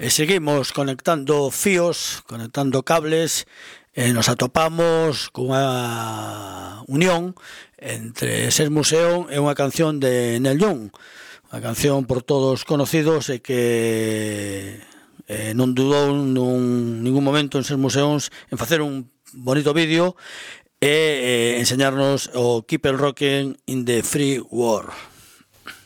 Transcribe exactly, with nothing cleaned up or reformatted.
E seguimos conectando fíos, conectando cables, e nos atopamos cunha unión entre Ses Museum e unha canción de Neil Young, unha canción por todos conocidos e que eh, non dudou nun ningún momento en Ses Museums en facer un bonito vídeo e eh, enseñarnos o Keep on Rocking in the Free World.